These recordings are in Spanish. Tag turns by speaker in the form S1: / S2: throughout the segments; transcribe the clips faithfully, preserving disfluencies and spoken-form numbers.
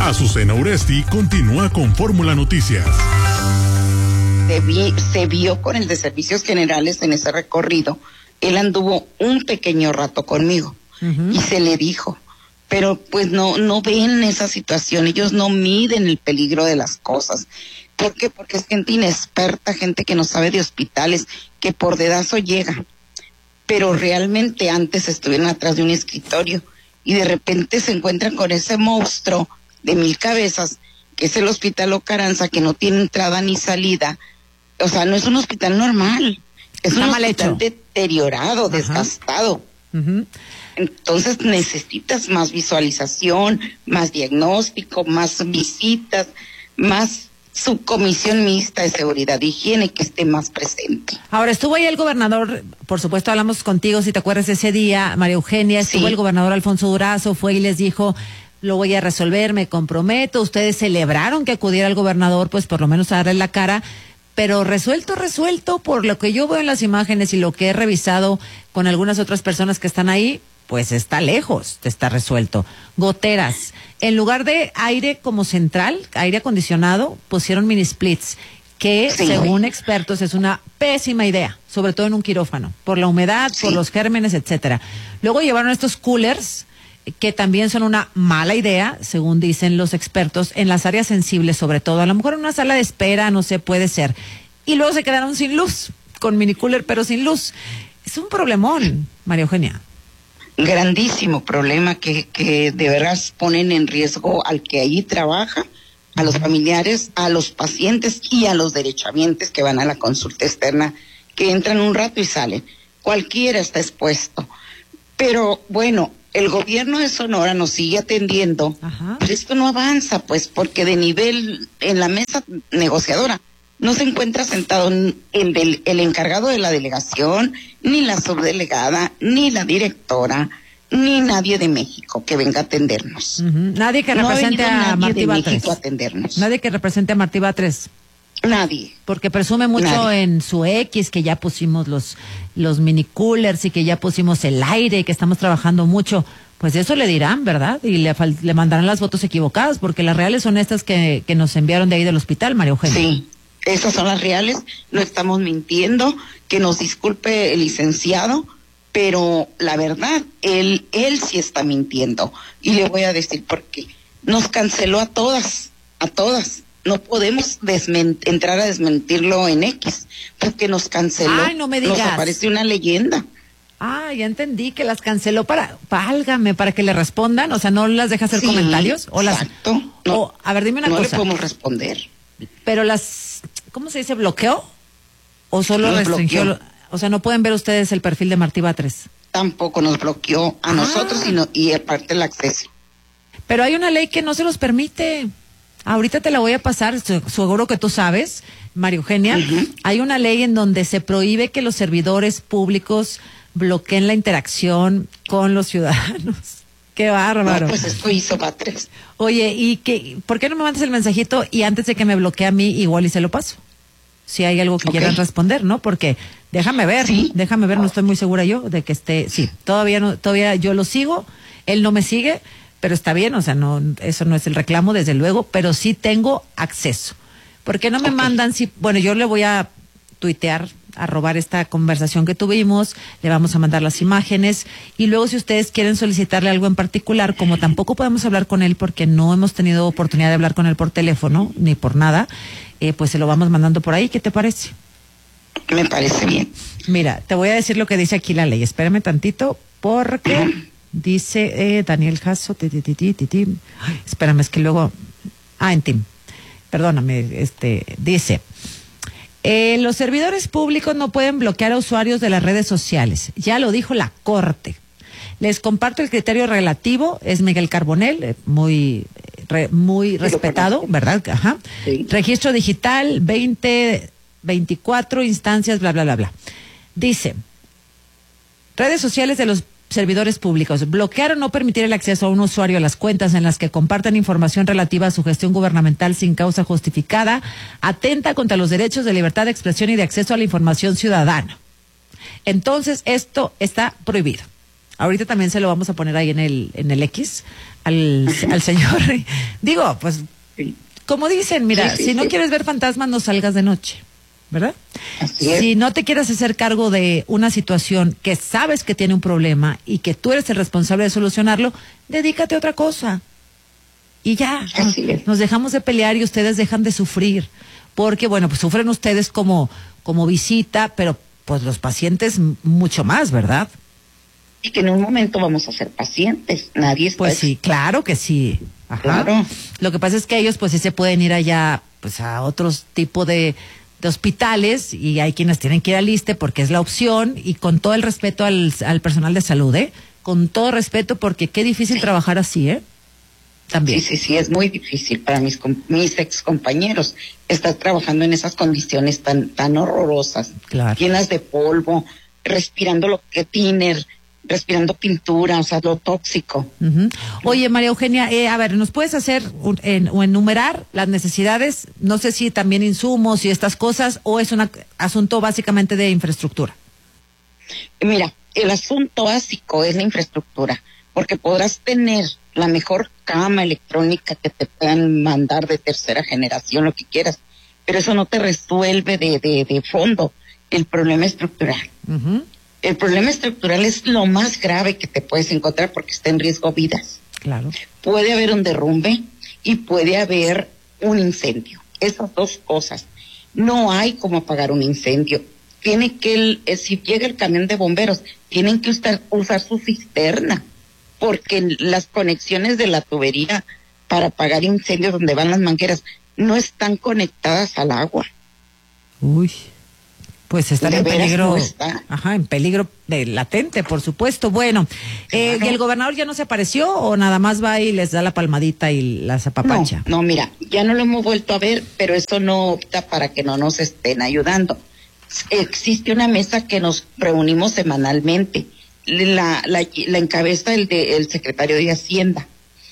S1: Azucena Uresti continúa con Fórmula Noticias.
S2: Se, vi, se vio con el de Servicios Generales en ese recorrido. Él anduvo un pequeño rato conmigo uh-huh. y se le dijo, pero pues no, no ven esa situación, ellos no miden el peligro de las cosas. ¿Por qué? Porque es gente inexperta, gente que no sabe de hospitales, que por dedazo llega. Pero realmente antes estuvieron atrás de un escritorio y de repente se encuentran con ese monstruo de mil cabezas, que es el Hospital Ocaranza, que no tiene entrada ni salida. O sea, no es un hospital normal, es
S3: Está
S2: un
S3: mal
S2: hospital
S3: hecho.
S2: deteriorado,
S3: Ajá.
S2: desgastado.
S3: Uh-huh.
S2: Entonces necesitas más visualización, más diagnóstico, más visitas, más subcomisión mixta de seguridad e higiene que esté más presente.
S3: Ahora, estuvo ahí el gobernador, por supuesto hablamos contigo, si te acuerdas ese día, María Eugenia, estuvo sí. el gobernador Alfonso Durazo, fue y les dijo, lo voy a resolver, me comprometo. Ustedes celebraron que acudiera el gobernador, pues por lo menos a darle la cara, pero resuelto, resuelto, por lo que yo veo en las imágenes y lo que he revisado con algunas otras personas que están ahí, pues está lejos de estar resuelto. Goteras. En lugar de aire como central, aire acondicionado, pusieron mini splits, que sí. según expertos es una pésima idea, sobre todo en un quirófano, por la humedad, sí. por los gérmenes, etcétera. Luego llevaron estos coolers, que también son una mala idea, según dicen los expertos, en las áreas sensibles sobre todo. A lo mejor en una sala de espera, no sé, puede ser. Y luego se quedaron sin luz, con mini cooler pero sin luz. Es un problemón, María Eugenia.
S2: Grandísimo problema que, que de verdad ponen en riesgo al que allí trabaja, a los familiares, a los pacientes y a los derechohabientes que van a la consulta externa, que entran un rato y salen. Cualquiera está expuesto. Pero bueno, el gobierno de Sonora nos sigue atendiendo, Ajá. pero esto no avanza, pues, porque de nivel en la mesa negociadora no se encuentra sentado el, el, el encargado de la delegación, ni la subdelegada, ni la directora, ni nadie de México que venga a atendernos.
S3: Uh-huh. Nadie que represente
S2: no
S3: a Martí Batres.
S2: A atendernos.
S3: Nadie que represente a Martí Batres.
S2: Nadie.
S3: Porque presume mucho Nadie. en su X que ya pusimos los, los mini coolers y que ya pusimos el aire, que estamos trabajando mucho. Pues eso le dirán, ¿verdad? Y le, le mandarán las fotos equivocadas, porque las reales son estas que, que nos enviaron de ahí del hospital, María Eugenia.
S2: Sí. Esas son las reales, no estamos mintiendo, que nos disculpe el licenciado, pero la verdad, él, él sí está mintiendo. Y le voy a decir por qué. Nos canceló a todas, a todas. No podemos desment- entrar a desmentirlo en X, porque nos canceló.
S3: Ay, no me digas.
S2: Nos aparece una leyenda.
S3: Ah, ya entendí que las canceló para, válgame, para que le respondan, o sea, no las deja hacer
S2: sí,
S3: comentarios. O
S2: exacto.
S3: Las,
S2: no,
S3: o, a ver, dime una
S2: no
S3: cosa.
S2: No le podemos responder.
S3: Pero las, ¿cómo se dice? ¿Bloqueó? ¿O solo nos restringió? Bloqueó. O sea, ¿no pueden ver ustedes el perfil de Martí Batres?
S2: Tampoco nos bloqueó a ah. nosotros y, no, y aparte el acceso.
S3: Pero hay una ley que no se los permite. Ahorita te la voy a pasar, seguro que tú sabes, María Eugenia. Uh-huh. Hay una ley en donde se prohíbe que los servidores públicos bloqueen la interacción con los ciudadanos. Qué bárbaro.
S2: No, pues esto hizo Batres.
S3: Oye, ¿y qué, por qué no me mandas el mensajito y antes de que me bloquee a mí, igual y se lo paso? Si hay algo que okay. quieran responder, ¿no? Porque déjame ver, ¿Sí? déjame ver, no estoy muy segura yo de que esté, sí, todavía no, todavía yo lo sigo, él no me sigue, pero está bien, o sea, no, eso no es el reclamo, desde luego, pero sí tengo acceso. ¿Por qué no me okay. mandan? Si, bueno, yo le voy a tuitear, a robar esta conversación que tuvimos, le vamos a mandar las imágenes y luego si ustedes quieren solicitarle algo en particular, como tampoco podemos hablar con él porque no hemos tenido oportunidad de hablar con él por teléfono ni por nada, eh, pues se lo vamos mandando por ahí. ¿Qué te parece?
S2: Me parece bien.
S3: Mira, te voy a decir lo que dice aquí la ley, espérame tantito porque uh-huh. dice eh, Daniel Jasso, ti, ti, ti, ti, ti. Ay, espérame, es que luego, ah, en Tim, perdóname, este, dice... Eh, los servidores públicos no pueden bloquear a usuarios de las redes sociales. Ya lo dijo la Corte. Les comparto el criterio relativo. Es Miguel Carbonell, eh, muy, re, muy respetado, ¿verdad? Ajá. Sí. Registro digital, veinte, veinticuatro instancias, bla, bla, bla, bla. Dice, redes sociales de los servidores públicos. Bloquear o no permitir el acceso a un usuario a las cuentas en las que compartan información relativa a su gestión gubernamental sin causa justificada atenta contra los derechos de libertad de expresión y de acceso a la información ciudadana. Entonces, esto está prohibido. Ahorita también se lo vamos a poner ahí en el, en el X al, al señor. Digo, pues, sí. Como dicen, mira, sí, sí, si no sí. quieres ver fantasmas, no salgas de noche, ¿verdad?
S2: Así es.
S3: Si no te quieres hacer cargo de una situación que sabes que tiene un problema y que tú eres el responsable de solucionarlo, dedícate a otra cosa. Y ya,
S2: Así es.
S3: Nos dejamos de pelear y ustedes dejan de sufrir. Porque, bueno, pues sufren ustedes como, como visita, pero pues los pacientes mucho más, ¿verdad?
S2: Y que en un momento vamos a ser pacientes, nadie está...
S3: Pues sí, claro que sí. Ajá.
S2: Claro.
S3: Lo que pasa es que ellos pues sí se pueden ir allá pues a otros tipos de, de hospitales y hay quienes tienen que ir al ISSSTE porque es la opción y con todo el respeto al, al personal de salud, ¿eh? Con todo respeto porque qué difícil sí. trabajar así, ¿eh? También.
S2: Sí, sí, sí, es muy difícil para mis, mis ex compañeros estar trabajando en esas condiciones tan, tan horrorosas,
S3: claro.
S2: llenas de polvo, respirando lo que tiner, respirando pintura, o sea, lo tóxico.
S3: Uh-huh. Oye, María Eugenia, eh, a ver, ¿nos puedes hacer un, en, o enumerar las necesidades? No sé si también insumos y estas cosas, o es un asunto básicamente de infraestructura.
S2: Mira, el asunto básico es la infraestructura, porque podrás tener la mejor cama electrónica que te puedan mandar de tercera generación, lo que quieras, pero eso no te resuelve de, de, de fondo el problema estructural.
S3: Uh-huh.
S2: El problema estructural es lo más grave que te puedes encontrar porque está en riesgo vidas.
S3: Claro.
S2: Puede haber un derrumbe y puede haber un incendio. Esas dos cosas. No hay cómo apagar un incendio. Tiene que, el, si llega el camión de bomberos, tienen que usar, usar su cisterna, porque las conexiones de la tubería para apagar incendios donde van las mangueras no están conectadas al agua.
S3: Uy. Pues están
S2: de
S3: en peligro,
S2: no está.
S3: Ajá, en peligro de latente, por supuesto. Bueno, eh,
S2: claro.
S3: ¿y el gobernador ya no se apareció o nada más va y les da la palmadita y la zapapacha?
S2: No, no, mira, ya no lo hemos vuelto a ver, pero eso no opta para que no nos estén ayudando. Existe una mesa que nos reunimos semanalmente, la, la, la encabeza el, de, el secretario de Hacienda,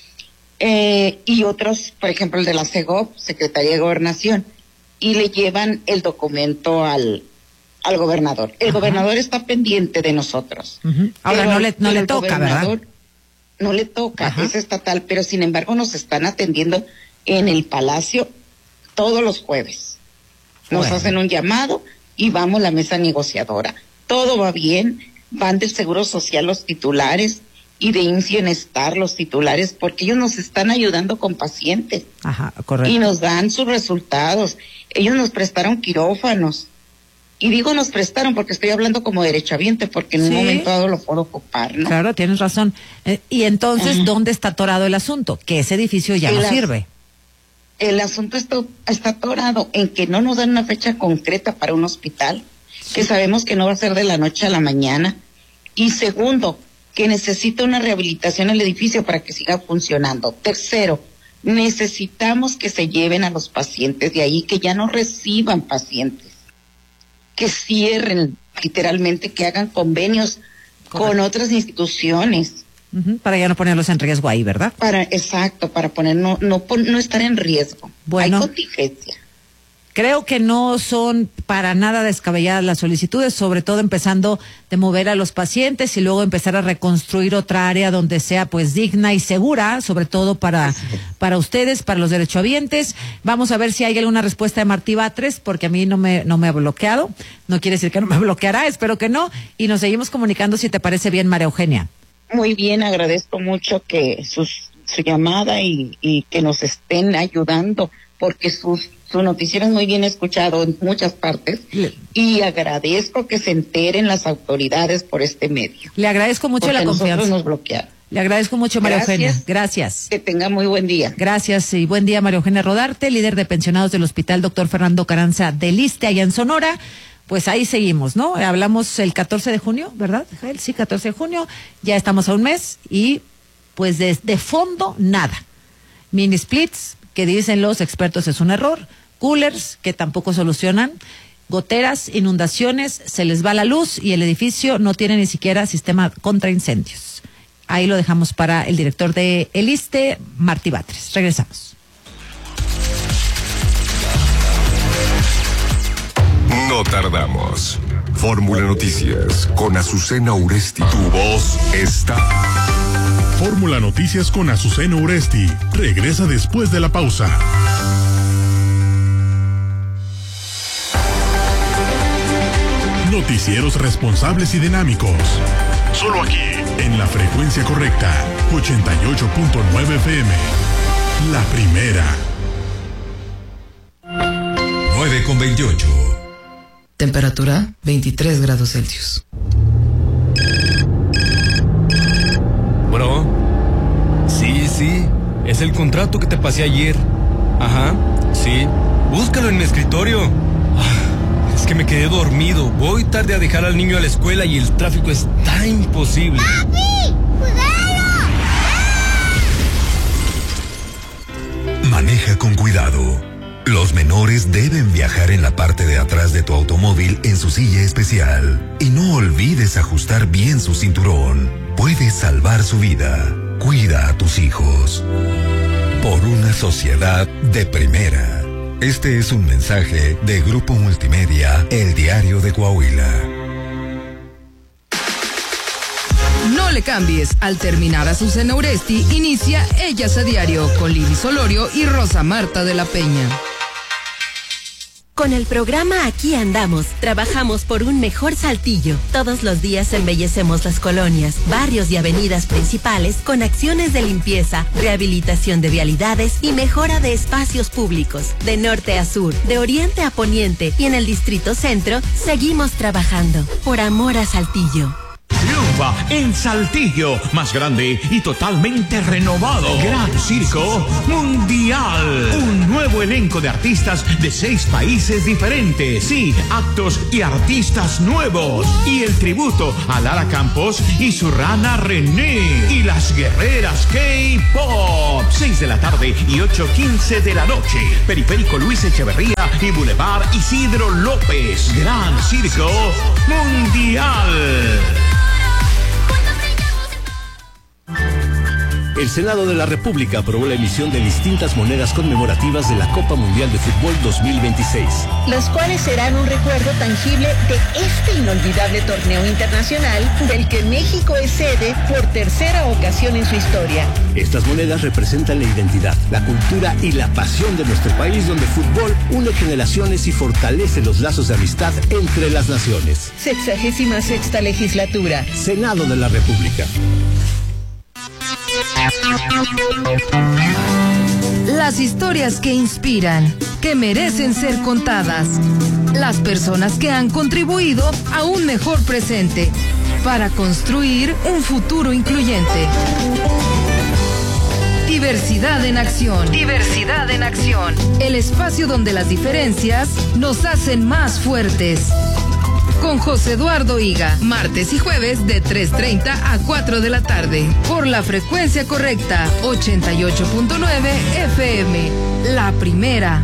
S2: eh, y otros, por ejemplo, el de la CEGOP, Secretaría de Gobernación, y le llevan el documento al al gobernador. El Ajá. gobernador está pendiente de nosotros.
S3: Uh-huh. Ahora pero, no le, no le toca, ¿verdad?
S2: No le toca,
S3: Ajá.
S2: es estatal, pero sin embargo nos están atendiendo en el Palacio todos los jueves. Nos bueno. hacen un llamado y vamos a la mesa negociadora. Todo va bien, van del Seguro Social los titulares y de I M S S Bienestar los titulares, porque ellos nos están ayudando con pacientes.
S3: Ajá, correcto.
S2: Y nos dan sus resultados. Ellos nos prestaron quirófanos. Y digo nos prestaron porque estoy hablando como derechohabiente, porque en sí. un momento dado lo puedo ocupar, ¿no?
S3: Claro, tienes razón. Eh, y entonces, uh-huh. ¿dónde está atorado el asunto? Que ese edificio ya el no as- sirve.
S2: El asunto está, está atorado en que no nos dan una fecha concreta para un hospital, sí. que sabemos que no va a ser de la noche a la mañana. Y segundo, que necesita una rehabilitación el edificio para que siga funcionando. Tercero, necesitamos que se lleven a los pacientes de ahí, que ya no reciban pacientes. Que cierren, literalmente, que hagan convenios Correcto. Con otras instituciones.
S3: Uh-huh, para ya no ponerlos en riesgo ahí, ¿verdad?
S2: Para, exacto, para poner, no, no, no estar en riesgo.
S3: Bueno.
S2: Hay contingencia.
S3: Creo que no son para nada descabelladas las solicitudes, sobre todo empezando de mover a los pacientes y luego empezar a reconstruir otra área donde sea pues digna y segura, sobre todo para, para ustedes, para los derechohabientes. Vamos a ver si hay alguna respuesta de Martí Batres, porque a mí no me, no me ha bloqueado. No quiere decir que no me bloqueará, espero que no. Y nos seguimos comunicando si te parece bien, María Eugenia.
S2: Muy bien, agradezco mucho que sus, su llamada y, y que nos estén ayudando, porque sus su noticiero es muy bien escuchado en muchas partes Le... y agradezco que se enteren las autoridades por este medio.
S3: Le agradezco mucho la confianza.
S2: Nosotros nos bloquearon.
S3: Le agradezco mucho, María
S2: Gracias.
S3: Eugenia. Gracias.
S2: Que tenga muy buen día.
S3: Gracias y buen día, María Eugenia Rodarte, líder de pensionados del Hospital Doctor Fernando Carranza del ISSSTE allá en Sonora. Pues ahí seguimos, ¿no? Hablamos el catorce de junio, ¿verdad, Jael? Sí, catorce de junio. Ya estamos a un mes y pues de, de fondo, nada. Mini splits, que dicen los expertos es un error. Coolers, que tampoco solucionan. Goteras, inundaciones, se les va la luz y el edificio no tiene ni siquiera sistema contra incendios. Ahí lo dejamos para el director de el ISSSTE, Martí Batres. Regresamos.
S4: No tardamos. Fórmula Noticias con Azucena Uresti. Tu voz está.
S1: Fórmula Noticias con Azucena Uresti regresa después de la pausa. Noticieros responsables y dinámicos. Solo aquí, en la frecuencia correcta, ochenta y ocho punto nueve F M. La primera.
S5: nueve con veintiocho.
S6: Temperatura veintitrés grados Celsius.
S7: Bro, sí, sí, es el contrato que te pasé ayer. Ajá, sí, búscalo en mi escritorio. Ah, es que me quedé dormido, voy tarde a dejar al niño a la escuela y el tráfico está imposible.
S8: ¡Papi! ¡Cuidado!
S5: Maneja con cuidado. Los menores deben viajar en la parte de atrás de tu automóvil en su silla especial. Y no olvides ajustar bien su cinturón. Puedes salvar su vida. Cuida a tus hijos. Por una sociedad de primera. Este es un mensaje de Grupo Multimedia, El Diario de Coahuila.
S6: No le cambies. Al terminar Azucena Uresti, inicia Ellas a Diario con Lili Solorio y Rosa Marta de la Peña.
S9: Con el programa Aquí Andamos, trabajamos por un mejor Saltillo. Todos los días embellecemos las colonias, barrios y avenidas principales con acciones de limpieza, rehabilitación de vialidades y mejora de espacios públicos. De norte a sur, de oriente a poniente y en el Distrito Centro, seguimos trabajando por amor a Saltillo.
S10: Triunfa en Saltillo, más grande y totalmente renovado. Gran Circo Mundial. Un nuevo elenco de artistas de seis países diferentes. Sí, actos y artistas nuevos. Y el tributo a Lara Campos y su rana René. Y las guerreras K-Pop. seis de la tarde y ocho quince de la noche. Periférico Luis Echeverría y Boulevard Isidro López. Gran Circo Mundial.
S11: El Senado de la República aprobó la emisión de distintas monedas conmemorativas de la Copa Mundial de Fútbol dos mil veintiséis.
S12: Los cuales serán un recuerdo tangible de este inolvidable torneo internacional del que México es sede por tercera ocasión en su historia.
S11: Estas monedas representan la identidad, la cultura y la pasión de nuestro país, donde el fútbol une generaciones y fortalece los lazos de amistad entre las naciones.
S12: Sexagésima sexta legislatura.
S11: Senado de la República.
S6: Las historias que inspiran, que merecen ser contadas. Las personas que han contribuido a un mejor presente para construir un futuro incluyente. Diversidad en acción. Diversidad en acción. El espacio donde las diferencias nos hacen más fuertes. Con José Eduardo Higa, martes y jueves de tres treinta a cuatro de la tarde, por la frecuencia correcta, ochenta y ocho punto nueve F M, la primera.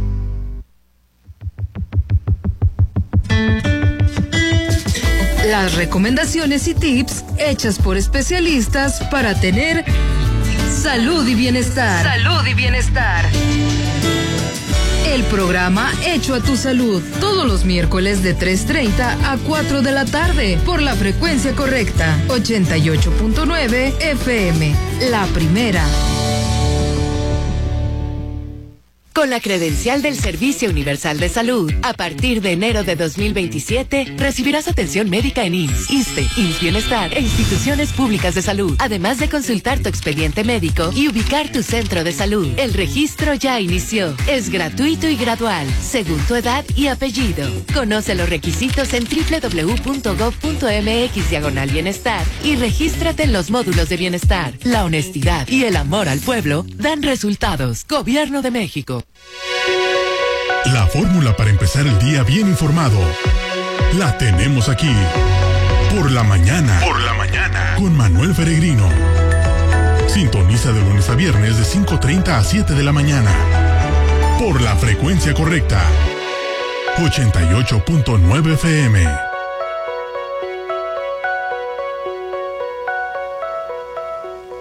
S6: Las recomendaciones y tips hechas por especialistas para tener salud y bienestar. Salud y bienestar. El programa Hecho a tu Salud, todos los miércoles de tres treinta a cuatro de la tarde, por la frecuencia correcta, ochenta y ocho punto nueve F M, la primera.
S9: Con la credencial del Servicio Universal de Salud, a partir de enero de dos mil veintisiete, recibirás atención médica en I M S S, ISSSTE, I M S S Bienestar e instituciones públicas de salud, además de consultar tu expediente médico y ubicar tu centro de salud. El registro ya inició. Es gratuito y gradual, según tu edad y apellido. Conoce los requisitos en doble u doble u doble u punto gob punto m x diagonal bienestar y regístrate en los módulos de bienestar. La honestidad y el amor al pueblo dan resultados. Gobierno de México.
S1: La fórmula para empezar el día bien informado la tenemos aquí. Por la mañana. Por la mañana. Con Manuel Peregrino. Sintoniza de lunes a viernes de cinco treinta a siete de la mañana. Por la frecuencia correcta. ochenta y ocho punto nueve F M.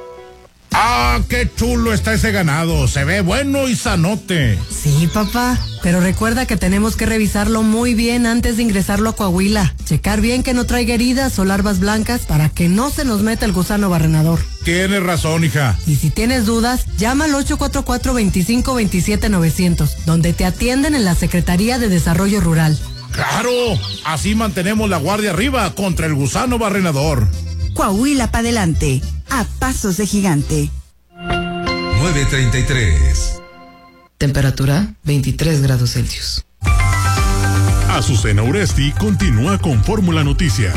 S13: ¡Ah, qué chulo está ese ganado! Se ve bueno y sanote.
S14: Sí, papá.
S13: Pero recuerda que tenemos que revisarlo muy bien antes de ingresarlo a Coahuila. Checar bien que no traiga heridas o larvas blancas para que no se nos meta el gusano barrenador.
S14: Tienes razón, hija.
S13: Y si tienes dudas, llama al ocho cuatro cuatro, veinticinco, veintisiete, novecientos, donde te atienden en la Secretaría de Desarrollo Rural.
S14: ¡Claro! Así mantenemos la guardia arriba contra el gusano barrenador.
S15: Coahuila pa' adelante, a pasos de gigante.
S5: nueve treinta y tres.
S6: Temperatura veintitrés grados Celsius.
S1: Azucena Uresti continúa con Fórmula Noticias.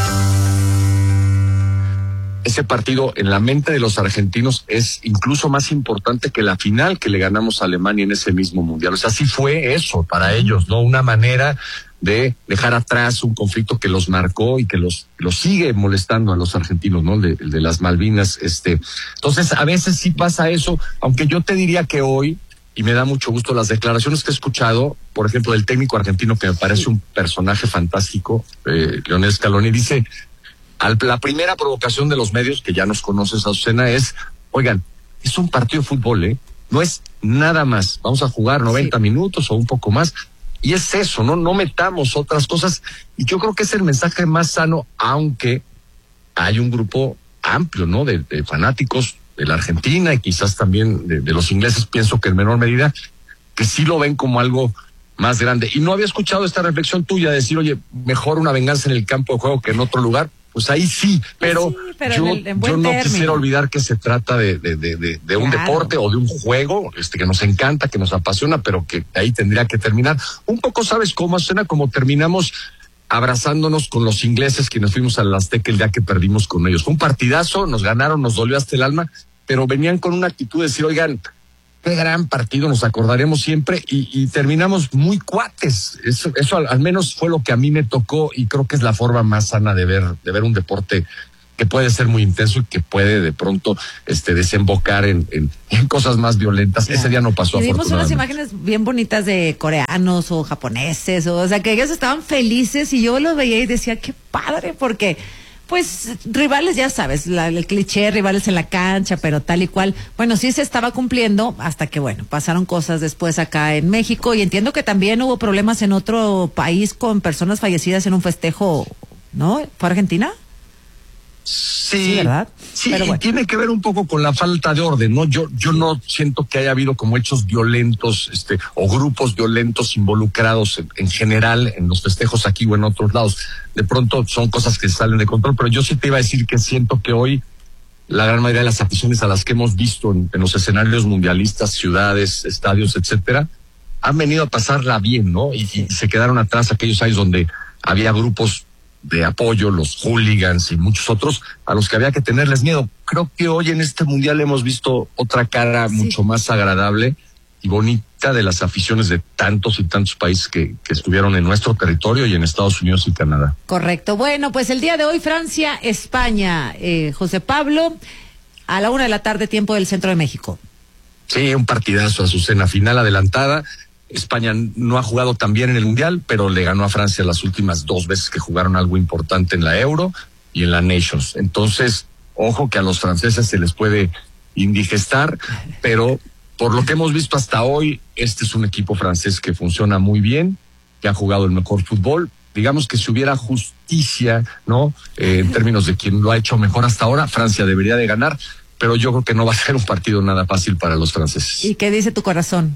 S16: Ese partido en la mente de los argentinos es incluso más importante que la final que le ganamos a Alemania en ese mismo mundial. O sea, sí fue eso para ellos, ¿no? Una manera de dejar atrás un conflicto que los marcó y que los, los sigue molestando a los argentinos, ¿no? El de, el de las Malvinas, este. Entonces, a veces sí pasa eso, aunque yo te diría que hoy, y me da mucho gusto las declaraciones que he escuchado, por ejemplo, del técnico argentino que me parece un personaje fantástico, eh, Lionel Scaloni, dice, al, la primera provocación de los medios, que ya nos conoces, Azucena, es, oigan, es un partido de fútbol, ¿eh? No es nada más, vamos a jugar noventa sí. minutos o un poco más, y es eso, no, no metamos otras cosas, y yo creo que es el mensaje más sano, aunque hay un grupo amplio, ¿no? De, de fanáticos de la Argentina y quizás también de, de los ingleses, pienso que en menor medida, que sí lo ven como algo más grande. Y no había escuchado esta reflexión tuya de decir, oye, mejor una venganza en el campo de juego que en otro lugar. Pues ahí sí, pero, sí, pero yo, en el, en yo no término. Quisiera olvidar que se trata de, de, de, de, de un claro. deporte o de un juego este que nos encanta, que nos apasiona, pero que ahí tendría que terminar. Un poco, ¿sabes cómo suena? Como terminamos abrazándonos con los ingleses que nos fuimos al Azteca el día que perdimos con ellos. Fue un partidazo, nos ganaron, nos dolió hasta el alma, pero venían con una actitud de decir, oigan, qué gran partido, nos acordaremos siempre, y, y terminamos muy cuates. Eso, eso al, al menos fue lo que a mí me tocó, y creo que es la forma más sana de ver, de ver un deporte que puede ser muy intenso y que puede de pronto este desembocar en, en, en cosas más violentas. Claro. Ese día no pasó,
S3: y vimos
S16: afortunadamente.
S3: unas imágenes bien bonitas de coreanos o japoneses, o, o sea, que ellos estaban felices, y yo los veía y decía, qué padre, porque pues rivales, ya sabes, la, el cliché, rivales en la cancha, pero tal y cual. Bueno, sí se estaba cumpliendo hasta que, bueno, pasaron cosas después acá en México, y entiendo que también hubo problemas en otro país con personas fallecidas en un festejo, ¿no? ¿Fue Argentina?
S16: Sí,
S3: sí, ¿verdad?
S16: Sí,
S3: pero bueno.
S16: Tiene que ver un poco con la falta de orden, ¿no? Yo, yo no siento que haya habido como hechos violentos, este, o grupos violentos involucrados en, en general en los festejos aquí o en otros lados. De pronto son cosas que salen de control, pero yo sí te iba a decir que siento que hoy la gran mayoría de las aficiones a las que hemos visto en, en los escenarios mundialistas, ciudades, estadios, etcétera, han venido a pasarla bien, ¿no? Y, y se quedaron atrás aquellos años donde había grupos de apoyo, los hooligans y muchos otros a los que había que tenerles miedo. Creo que hoy en este mundial hemos visto otra cara sí. mucho más agradable y bonita de las aficiones de tantos y tantos países que, que estuvieron en nuestro territorio y en Estados Unidos y Canadá.
S3: Correcto. Bueno, pues el día de hoy Francia, España, eh, José Pablo, a la una de la tarde, tiempo del centro de México.
S16: Sí, un partidazo, Azucena, final adelantada. España no ha jugado tan bien en el Mundial, pero le ganó a Francia las últimas dos veces que jugaron algo importante en la Euro y en la Nations. Entonces, ojo que a los franceses se les puede indigestar, pero por lo que hemos visto hasta hoy, este es un equipo francés que funciona muy bien, que ha jugado el mejor fútbol. Digamos que si hubiera justicia, ¿no? Eh, en términos de quien lo ha hecho mejor hasta ahora, Francia debería de ganar, pero yo creo que no va a ser un partido nada fácil para los franceses.
S3: ¿Y qué dice tu corazón?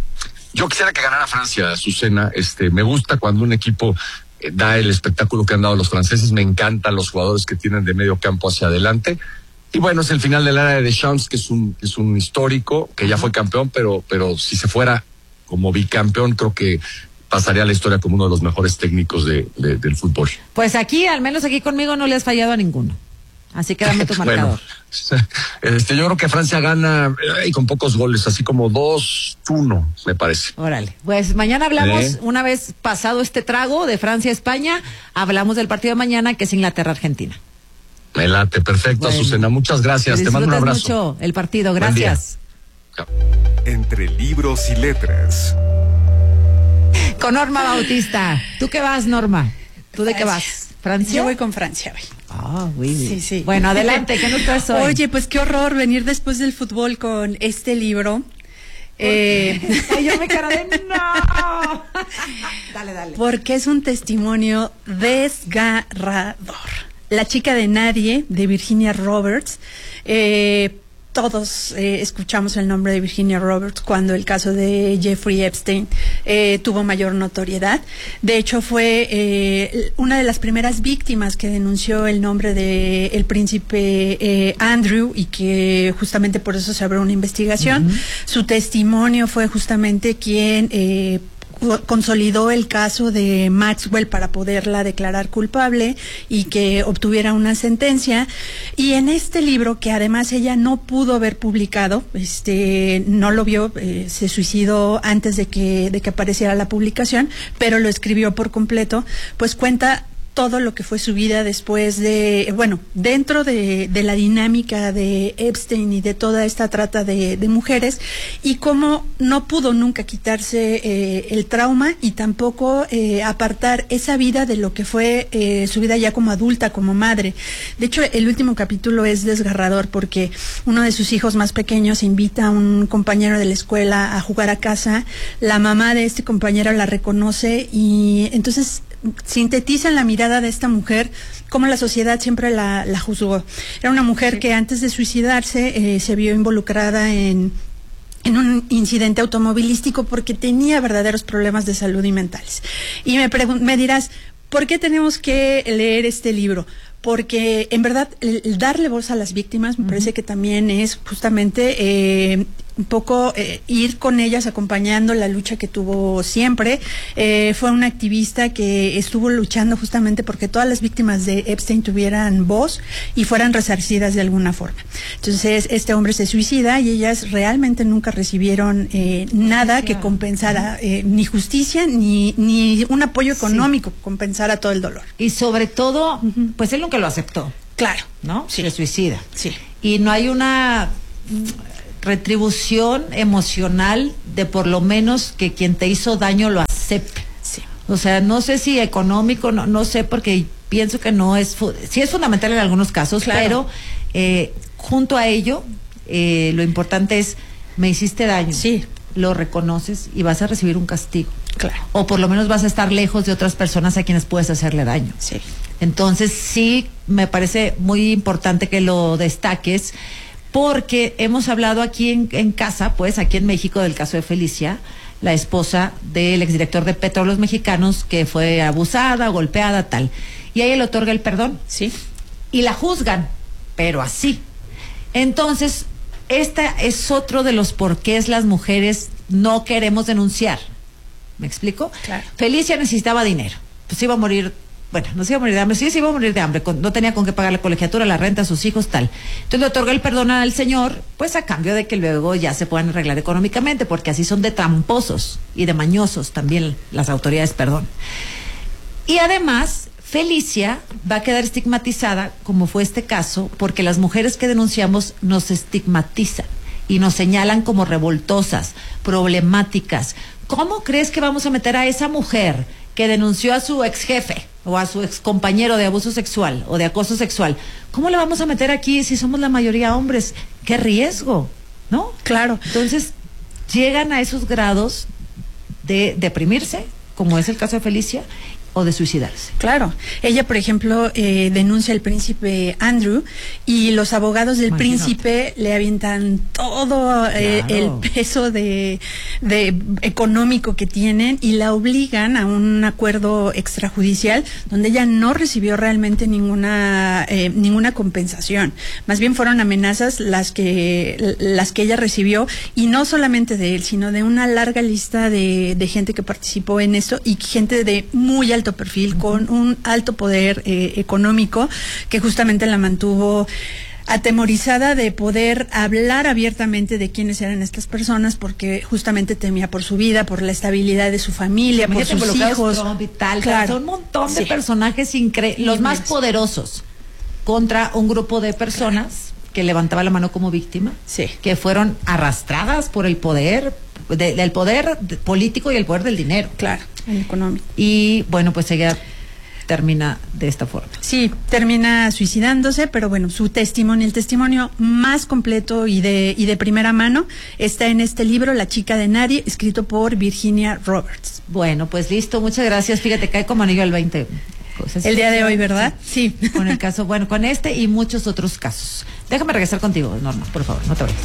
S16: Yo quisiera que ganara Francia, Azucena. Este, me gusta cuando un equipo eh, da el espectáculo que han dado los franceses. Me encantan los jugadores que tienen de medio campo hacia adelante. Y bueno, es el final de la era de Deschamps, que es un, es un histórico, que ya fue campeón, pero, pero si se fuera como bicampeón, creo que pasaría a la historia como uno de los mejores técnicos de, de, del fútbol.
S3: Pues aquí, al menos aquí conmigo, no le has fallado a ninguno. Así que dame tu marcador.
S16: Bueno, este, yo creo que Francia gana y con pocos goles, así como dos uno, me parece.
S3: Órale, pues mañana hablamos,
S16: ¿Eh?
S3: una vez pasado este trago de Francia-España, hablamos del partido de mañana, que es Inglaterra-Argentina.
S16: Me late, perfecto, bueno. Azucena, muchas gracias, te mando un abrazo.
S3: Mucho el partido, gracias.
S5: Entre libros y letras.
S3: Con Norma Bautista. ¿Tú qué vas, Norma? ¿Tú de qué vas? ¿Francia?
S17: Yo voy con Francia hoy.
S3: Ah, muy bien.
S17: Sí, sí.
S3: Bueno, adelante, ¿qué nos traes hoy?
S17: Oye, pues qué horror venir después del fútbol con este libro. Eh,
S3: Ay, yo me quedo de no. Dale, dale.
S17: Porque es un testimonio desgarrador. La chica de nadie, de Virginia Roberts. Eh, todos eh, escuchamos el nombre de Virginia Roberts cuando el caso de Jeffrey Epstein eh, tuvo mayor notoriedad. De hecho, fue eh, una de las primeras víctimas que denunció el nombre de el príncipe eh, Andrew, y que justamente por eso se abrió una investigación. Uh-huh. Su testimonio fue justamente quien eh, consolidó el caso de Maxwell para poderla declarar culpable y que obtuviera una sentencia. Y en este libro, que además ella no pudo haber publicado, este no lo vio, eh, se suicidó antes de que de que apareciera la publicación, pero lo escribió por completo, pues cuenta todo lo que fue su vida después de, bueno, dentro de, de la dinámica de Epstein y de toda esta trata de, de mujeres, y cómo no pudo nunca quitarse eh, el trauma y tampoco eh, apartar esa vida de lo que fue eh, su vida ya como adulta, como madre. De hecho, el último capítulo es desgarrador porque uno de sus hijos más pequeños invita a un compañero de la escuela a jugar a casa, la mamá de este compañero la reconoce y entonces sintetiza en la mirada de esta mujer cómo la sociedad siempre la, la juzgó. Era una mujer sí. que antes de suicidarse eh, se vio involucrada en en un incidente automovilístico porque tenía verdaderos problemas de salud y mentales. Y me pregun- me dirás, ¿por qué tenemos que leer este libro? Porque en verdad el, el darle voz a las víctimas me uh-huh. parece que también es justamente eh, un poco eh, ir con ellas acompañando la lucha que tuvo siempre. Eh, fue una activista que estuvo luchando justamente porque todas las víctimas de Epstein tuvieran voz y fueran resarcidas de alguna forma. Entonces este hombre se suicida y ellas realmente nunca recibieron eh, nada que compensara eh, ni justicia ni, ni un apoyo económico sí. que compensara todo el dolor.
S3: Y sobre todo, uh-huh. pues él nunca lo aceptó.
S17: Claro.
S3: ¿No?
S17: Sí.
S3: Se suicida.
S17: Sí.
S3: Y no hay una retribución emocional de por lo menos que quien te hizo daño lo acepte.
S17: Sí.
S3: O sea, no sé si económico, no, no sé, porque pienso que no es, fu- sí es fundamental en algunos casos, claro. pero eh, junto a ello, eh, lo importante es, me hiciste daño.
S17: Sí.
S3: Lo reconoces y vas a recibir un castigo.
S17: Claro.
S3: O por lo menos vas a estar lejos de otras personas a quienes puedes hacerle daño.
S17: Sí.
S3: Entonces sí me parece muy importante que lo destaques, porque hemos hablado aquí en, en casa, pues aquí en México, del caso de Felicia, la esposa del exdirector de Petróleos Mexicanos, que fue abusada, golpeada, tal. Y a ella le otorga el perdón.
S17: Sí.
S3: Y la juzgan, pero así. Entonces, esta es otro de los porqués las mujeres no queremos denunciar. ¿Me explico?
S17: Claro.
S3: Felicia necesitaba dinero. Pues iba a morir, bueno, no se iba a morir de hambre, sí se iba a morir de hambre, con, no tenía con qué pagar la colegiatura, la renta a sus hijos, tal. Entonces le otorgó el perdón al señor, pues a cambio de que luego ya se puedan arreglar económicamente, porque así son de tramposos y de mañosos también las autoridades, perdón. Y además, Felicia va a quedar estigmatizada, como fue este caso, porque las mujeres que denunciamos nos estigmatizan y nos señalan como revoltosas, problemáticas. ¿Cómo crees que vamos a meter a esa mujer que denunció a su ex jefe o a su ex compañero de abuso sexual o de acoso sexual? ¿Cómo la vamos a meter aquí si somos la mayoría hombres? ¡Qué riesgo! ¿No?
S17: Claro.
S3: Entonces, llegan a esos grados de deprimirse, como es el caso de Felicia, o de suicidarse.
S17: Claro. Ella, por ejemplo, eh, denuncia al príncipe Andrew y los abogados del Imagínate. príncipe le avientan todo eh, claro. el peso de, de económico que tienen y la obligan a un acuerdo extrajudicial donde ella no recibió realmente ninguna eh, ninguna compensación. Más bien fueron amenazas las que las que ella recibió, y no solamente de él, sino de una larga lista de, de gente que participó en esto y gente de muy alto perfil, con un alto poder eh, económico, que justamente la mantuvo atemorizada de poder hablar abiertamente de quiénes eran estas personas, porque justamente temía por su vida, por la estabilidad de su familia, por sus hijos.
S3: Trump y tal,
S17: claro.
S3: Son un montón de
S17: Sí.
S3: personajes increíbles, los más poderosos, contra un grupo de personas claro. que levantaba la mano como víctima,
S17: sí.
S3: que fueron arrastradas por el poder, de, del poder político y el poder del dinero.
S17: Claro, el económico.
S3: Y bueno, pues ella termina de esta forma.
S17: Sí, termina suicidándose, pero bueno, su testimonio, el testimonio más completo y de, y de primera mano está en este libro, La chica de nadie, escrito por Virginia Roberts.
S3: Bueno, pues listo, muchas gracias. Fíjate, cae como anillo al veinte. Pues
S17: el día de hoy, ¿verdad?
S3: Sí. sí. Con el caso, bueno, con este y muchos otros casos. Déjame regresar contigo, Norma, por favor, no te vayas.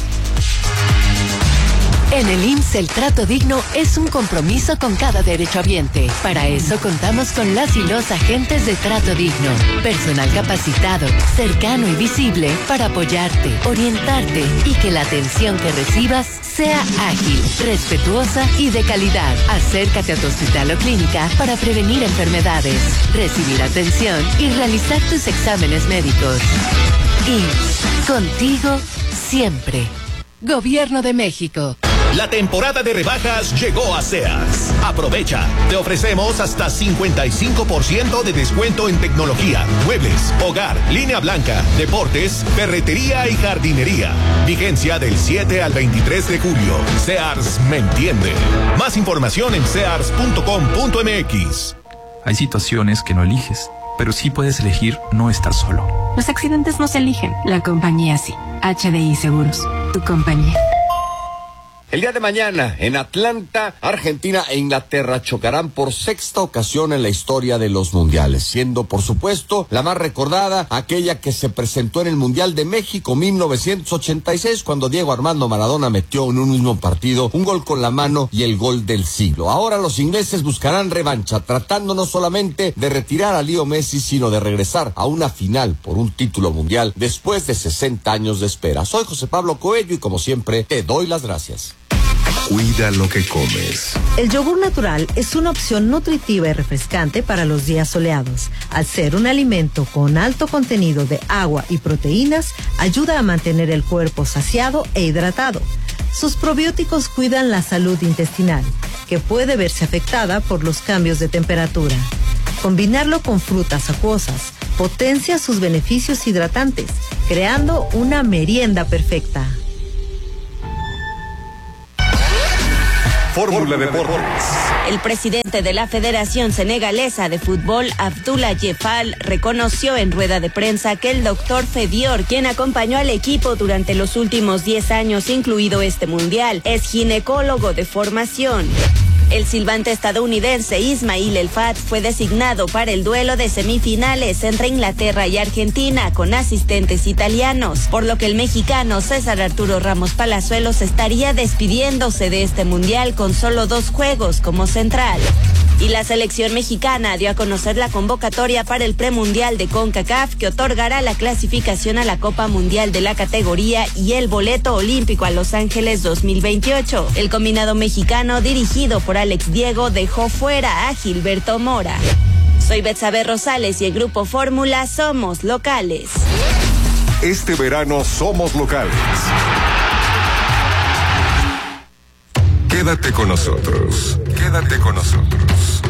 S9: En el I M S S el trato digno es un compromiso con cada derechohabiente. Para eso contamos con las y los agentes de trato digno. Personal capacitado, cercano y visible para apoyarte, orientarte y que la atención que recibas sea ágil, respetuosa y de calidad. Acércate a tu hospital o clínica para prevenir enfermedades, recibir atención y realizar tus exámenes médicos. I M S S, contigo siempre. Gobierno de México.
S18: La temporada de rebajas llegó a Sears. Aprovecha. Te ofrecemos hasta cincuenta y cinco por ciento de descuento en tecnología, muebles, hogar, línea blanca, deportes, ferretería y jardinería. Vigencia del siete al veintitrés de julio. Sears me entiende. Más información en sears punto com punto m x.
S19: Hay situaciones que no eliges, pero sí puedes elegir no estar solo.
S20: Los accidentes no se eligen, la compañía sí. H D I Seguros, tu compañía.
S21: El día de mañana, en Atlanta, Argentina e Inglaterra chocarán por sexta ocasión en la historia de los mundiales, siendo, por supuesto, la más recordada aquella que se presentó en el Mundial de México mil novecientos ochenta y seis, cuando Diego Armando Maradona metió en un mismo partido un gol con la mano y el gol del siglo. Ahora los ingleses buscarán revancha, tratando no solamente de retirar a Leo Messi, sino de regresar a una final por un título mundial después de sesenta años de espera. Soy José Pablo Coello y, como siempre, te doy las gracias.
S4: Cuida lo que comes.
S22: El yogur natural es una opción nutritiva y refrescante para los días soleados. Al ser un alimento con alto contenido de agua y proteínas, ayuda a mantener el cuerpo saciado e hidratado. Sus probióticos cuidan la salud intestinal, que puede verse afectada por los cambios de temperatura. Combinarlo con frutas acuosas potencia sus beneficios hidratantes, creando una merienda perfecta.
S4: Fórmula Deportes.
S23: El presidente de la Federación Senegalesa de Fútbol, Abdoulaye Diefal, reconoció en rueda de prensa que el doctor Fedior, quien acompañó al equipo durante los últimos diez años, incluido este mundial, es ginecólogo de formación. El silbante estadounidense Ismail El Fat fue designado para el duelo de semifinales entre Inglaterra y Argentina con asistentes italianos, por lo que el mexicano César Arturo Ramos Palazuelos estaría despidiéndose de este mundial con solo dos juegos como central. Y la selección mexicana dio a conocer la convocatoria para el premundial de CONCACAF, que otorgará la clasificación a la Copa Mundial de la categoría y el boleto olímpico a Los Ángeles dos mil veintiocho. El combinado mexicano, dirigido por Alex Diego, dejó fuera a Gilberto Mora. Soy Betsabe Rosales y el Grupo Fórmula Somos Locales.
S4: Este verano somos locales. Quédate con nosotros. Quédate con nosotros.